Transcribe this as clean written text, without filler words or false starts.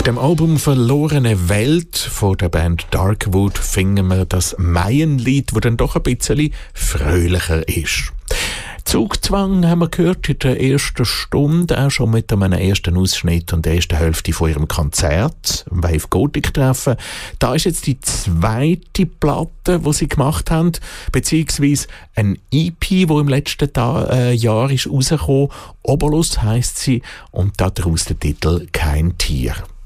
dem Album «Verlorene Welt» von der Band Darkwood finden wir das Maienlied, das dann doch ein bisschen fröhlicher ist. Zugzwang haben wir gehört in der ersten Stunde, auch schon mit einem ersten Ausschnitt und der ersten Hälfte von ihrem Konzert, im Wave Gothic Treffen. Da ist jetzt die zweite Platte, die sie gemacht haben, beziehungsweise ein EP, die im letzten Jahr ist rausgekommen. Obolus heisst sie und daraus der Titel «Kein Tier».